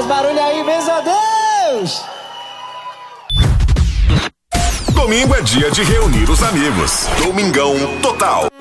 Faz barulho aí, benza a Deus! Domingo é dia de reunir os amigos. Domingão Total.